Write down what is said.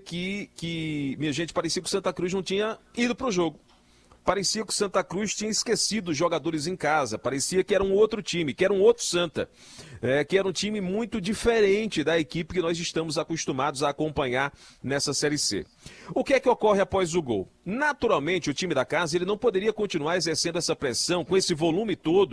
minha gente, parecia que o Santa Cruz não tinha ido para o jogo. Parecia que o Santa Cruz tinha esquecido os jogadores em casa, parecia que era um outro time, que era um outro Santa, que era um time muito diferente da equipe que nós estamos acostumados a acompanhar nessa Série C. O que é que ocorre após o gol? Naturalmente, o time da casa ele não poderia continuar exercendo essa pressão com esse volume todo